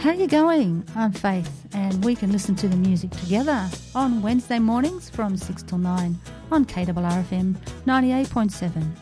How you going? I'm Faith, and we can listen to the music together on Wednesday mornings from 6 till 9 on KRRFM 98.7.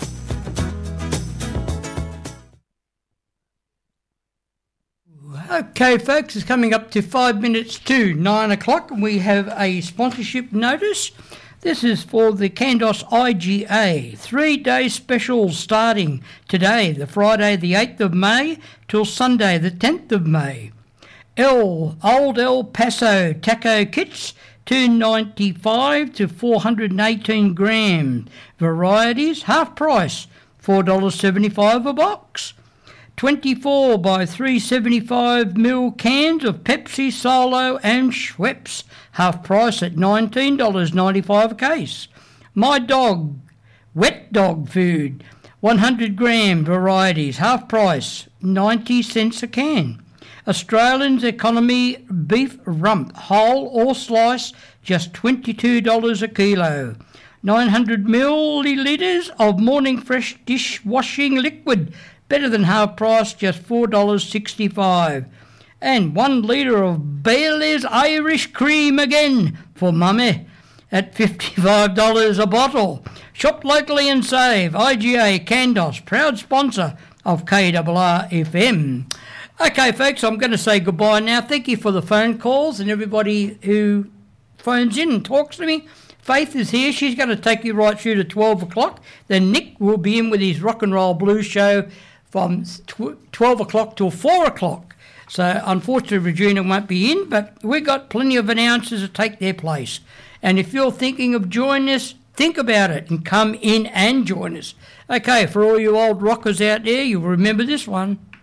Okay, folks, it's coming up to 5 minutes to 9 o'clock, and we have a sponsorship notice. This is for the Kandos IGA 3-day special starting today, the Friday the 8th of May, till Sunday the 10th of May. Old El Paso taco kits, $2.95 to 418 grams. Varieties, half price, $4.75 a box. 24 by 375 ml cans of Pepsi, Solo and Schweppes, half price at $19.95 a case. My Dog, wet dog food, 100 gram varieties, half price, 90 cents a can. Australians Economy beef rump, whole or slice, just $22 a kilo. 900 millilitres of Morning Fresh dishwashing liquid, better than half price, just $4.65. And 1 litre of Bailey's Irish Cream again for mummy at $55 a bottle. Shop locally and save. IGA Kandos, proud sponsor of KRRFM. Okay, folks, I'm going to say goodbye now. Thank you for the phone calls and everybody who phones in and talks to me. Faith is here. She's going to take you right through to 12 o'clock. Then Nick will be in with his rock and roll blues show from 12 o'clock till 4 o'clock. So, unfortunately, Regina won't be in, but we've got plenty of announcers to take their place. And if you're thinking of joining us, think about it and come in and join us. Okay, for all you old rockers out there, you'll remember this one.